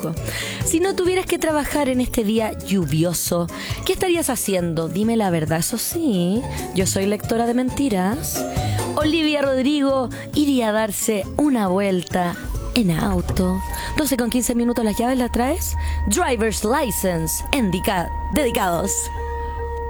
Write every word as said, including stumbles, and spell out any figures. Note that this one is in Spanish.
dibujo. Si no tuvieras que trabajar en este día lluvioso, ¿qué estarías haciendo? Dime la verdad, eso sí. Yo soy lectora de mentiras. Olivia Rodrigo iría a darse una vuelta en auto. doce con quince minutos, las llaves las traes. Driver's License, indica, dedicados.